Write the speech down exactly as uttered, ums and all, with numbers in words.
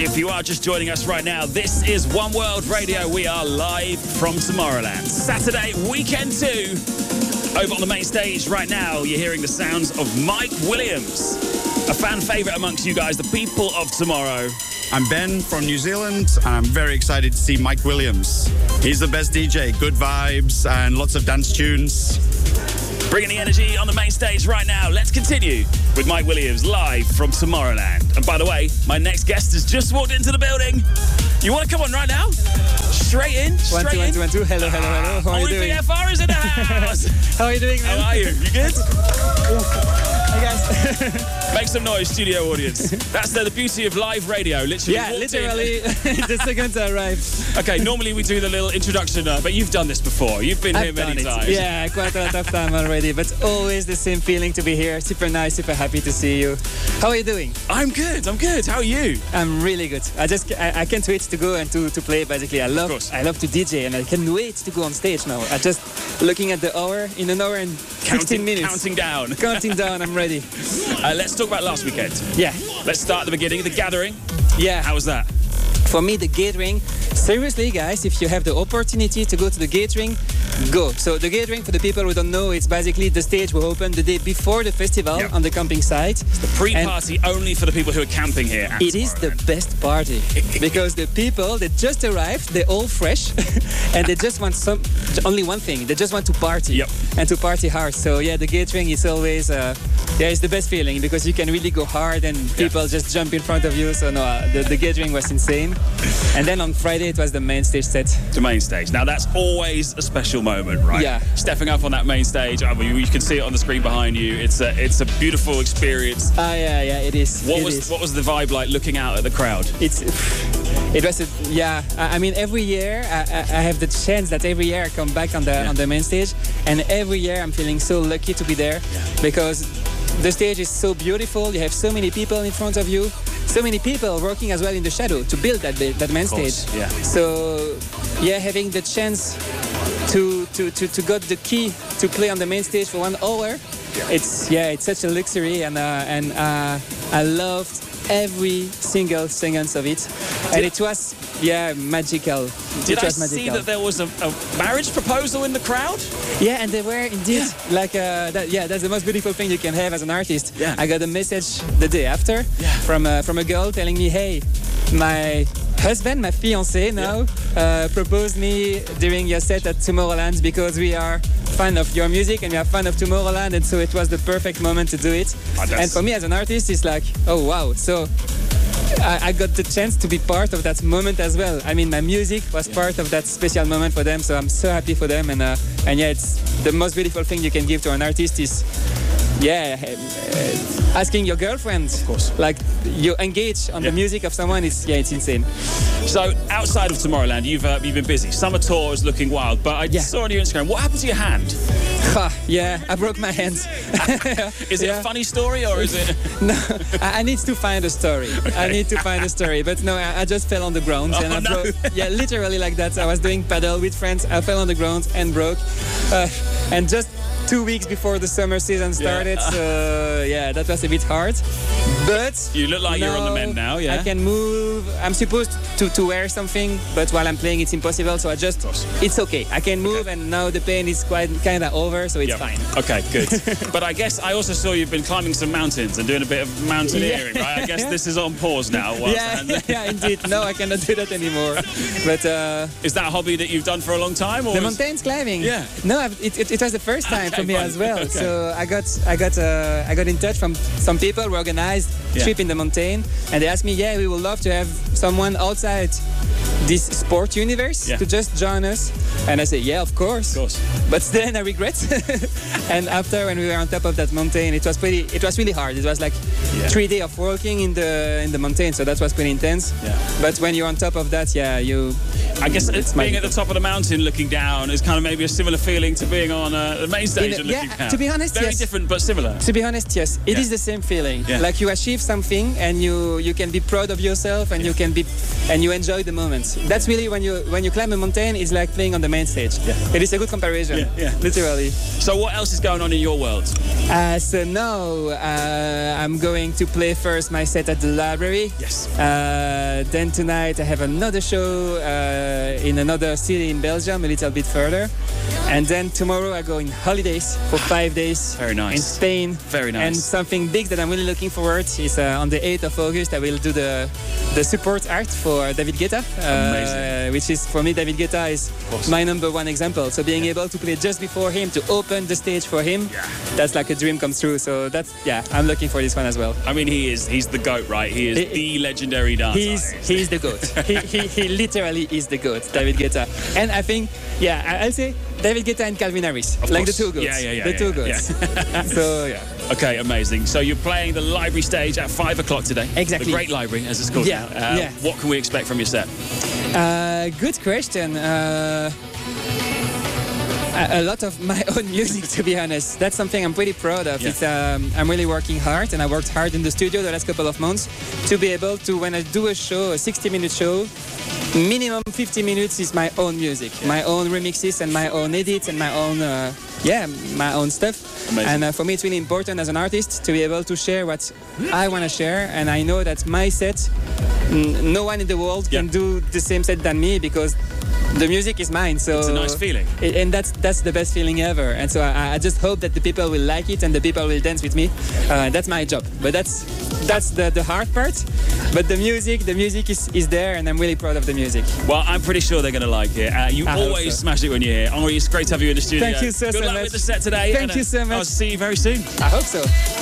If you are just joining us right now, this is One World Radio. We are live from Tomorrowland. Saturday, weekend two. Over on the main stage right now, you're hearing the sounds of Mike Williams, a fan favourite amongst you guys, the people of tomorrow. I'm Ben from New Zealand, and I'm very excited to see Mike Williams. He's the best D J, good vibes and lots of dance tunes. Bringing the energy on the main stage right now. Let's continue with Mike Williams live from Tomorrowland. And by the way, my next guest has just walked into the building. You want to come on right now? Straight in, straight one, two, in. One, two, one, two. Hello, hello, hello. How are you doing? O E V F R is in the house. How are you doing, man? How are you? You good? Hey, guys. Make some noise, studio audience. That's the, the beauty of live radio. Literally. Yeah, literally. The second I arrived. Okay, normally we do the little introduction, uh, but you've done this before. You've been I've here many done it. times. Yeah, quite a lot of time already, but always the same feeling to be here. Super nice, super happy to see you. How are you doing? I'm good. I'm good. How are you? I'm really good. I just I, I can't wait to go and to, to play. Basically, I love I love to D J, and I can't wait to go on stage now. I just looking at the hour in an hour and counting, fifteen minutes. Counting down. Counting down. I'm ready. Uh, let's talk about last weekend. Yeah. Let's start at the beginning. The Gathering. Yeah. How was that? For me, the Gathering, seriously, guys, if you have the opportunity to go to the Gathering, go. So the Gathering, for the people who don't know, it's basically the stage will open the day before the festival yep. on the camping site. It's the pre-party and only for the people who are camping here. It is the best party because the people that just arrived, they're all fresh and they just want some, only one thing. They just want to party yep. and to party hard. So yeah, the Gathering is always, uh, yeah, it's the best feeling because you can really go hard and people yeah. just jump in front of you. So no, uh, the, the Gathering was insane. And then on Friday, it was the main stage set. The main stage. Now, that's always a special moment, right? Yeah. Stepping up on that main stage, I mean, you can see it on the screen behind you. It's a, it's a beautiful experience. Ah, uh, yeah, yeah, it is. What it was is. what was the vibe like looking out at the crowd? It's, it was, a, yeah. I mean, every year I, I have the chance that every year I come back on the yeah. on the main stage, and every year I'm feeling so lucky to be there yeah. because the stage is so beautiful. You have so many people in front of you. So many people working as well in the shadow to build that that main stage. Yeah. So yeah, having the chance to to to to got the key to play on the main stage for one hour, yeah. it's yeah, it's such a luxury, and uh, and uh, I loved every single seconds of it, did and it was yeah magical. Did it was I magical. see that there was a, a marriage proposal in the crowd? Yeah, and they were indeed yeah. like uh, that. Yeah, that's the most beautiful thing you can have as an artist. Yeah. I got a message the day after yeah. from uh, from a girl telling me, hey, my husband, my fiancé now, yeah. uh, proposed me during your set at Tomorrowland because we are fan of your music and we are fan of Tomorrowland, and so it was the perfect moment to do it. Oh, and for me as an artist, it's like, oh wow. So I, I got the chance to be part of that moment as well. I mean, my music was yeah. part of that special moment for them, so I'm so happy for them. And uh, and yeah, it's the most beautiful thing you can give to an artist is, yeah, uh, asking your girlfriend, of course, like you engage on yeah. the music of someone. Is yeah, it's insane. So outside of Tomorrowland, you've uh, you've been busy. Summer tour is looking wild, but I yeah. saw on your Instagram. What happened to your hand? Yeah, I broke my hand. Is it yeah. a funny story or is it? No, I, I need to find a story. Okay. I need to find a story. But no, I, I just fell on the ground oh, and I no. broke. Yeah, literally like that. I was doing paddle with friends. I fell on the ground and broke. Uh, and just two weeks before the summer season started, yeah. so yeah, that was a bit hard. But you look like you're on the mend now. Yeah, I can move. I'm supposed to, to wear something, but while I'm playing, it's impossible. So I just, it's okay. I can move, okay. and now the pain is quite kind of over, so it's yep. fine. Okay, good. But I guess I also saw you've been climbing some mountains and doing a bit of mountaineering, yeah. right? I guess this is on pause now. Yeah, yeah, indeed. No, I cannot do that anymore. But uh, is that a hobby that you've done for a long time? Or the is... mountains climbing. Yeah. No, it, it, it was the first time okay, for me fun. as well. Okay. So I got I got uh, I got in touch from some people who organized yeah. trip in the mountain, and they asked me, yeah, we would love to have someone outside this sport universe yeah. to just join us. And I said, yeah, of course. Of course. But then I regret. And after, when we were on top of that mountain, it was pretty. It was really hard. It was like yeah. three days of walking in the in the mountain, so that was pretty intense. Yeah. But when you're on top of that, yeah, you. I guess it's being magical. At the top of the mountain, looking down, is kind of maybe a similar feeling to being on uh, the main stage a, and looking yeah, down. To be honest, very yes. different but similar. To be honest, yes, it yeah. is the same feeling. Yeah. Like you achieve something and you you can be proud of yourself and yeah. you can be and you enjoy the moment. that's really when you when you climb a mountain, it's like playing on the main stage. Yeah. It is a good comparison. Yeah, yeah. Literally. So what else is going on in your world? Uh, so now uh, I'm going to play first my set at the library. Yes. Uh, then tonight I have another show uh, in another city in Belgium, a little bit further. And then tomorrow I go in holidays for five days. Very nice. In Spain. Very nice. And something big that I'm really looking forward is uh, on the eighth of August I will do the the support art for David Guetta. Uh, which is, for me, David Guetta is my number one example. So being able to play just before him, to open the stage for him, yeah. that's like a dream come true. So that's, yeah, I'm looking for this one as well. I mean, he is, he's the GOAT, right? He is he, the legendary dancer. He's, he's the GOAT. he, he, he literally is the GOAT, David Guetta. And I think, yeah, I'll say David Guetta and Calvin Harris. Of like course. the two GOATs. Yeah, yeah, yeah. The yeah, two yeah, GOATs. Yeah. So, yeah. Okay, amazing. So you're playing the library stage at five o'clock today. Exactly. The Great Library, as it's called Yeah, now. Uh, yeah. What can we expect from your set? Uh, good question. Uh, a, a lot of my own music, to be honest. That's something I'm pretty proud of. Yeah. It's, um, I'm really working hard, and I worked hard in the studio the last couple of months to be able to, when I do a show, a sixty-minute show, minimum fifty minutes is my own music, yeah. my own remixes and my own edits and my own, uh, yeah, my own stuff. Amazing. And uh, for me, it's really important as an artist to be able to share what I want to share. And I know that my set, n- no one in the world yeah. can do the same set than me, because the music is mine. So it's a nice feeling. It, and that's that's the best feeling ever. And so I, I just hope that the people will like it and the people will dance with me. Uh, that's my job. But that's that's the, the hard part. But the music, the music is, is there, and I'm really proud of the music. Well, I'm pretty sure they're going to like it. Uh, you I always so. smash it when you're here. Henri, it's great to have you in the studio. Thank you so, Good so luck much. with the set today. Thank and, you so uh, much. I'll see you very soon. I hope so.